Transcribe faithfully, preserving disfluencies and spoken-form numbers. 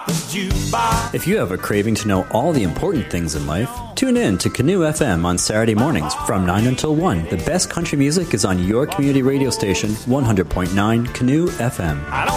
stop the jukebox. If you have a craving to know all the important things in life, tune in to Canoe F M on Saturday mornings from nine until one. The best country music is on your community radio station, one hundred point nine Canoe F M.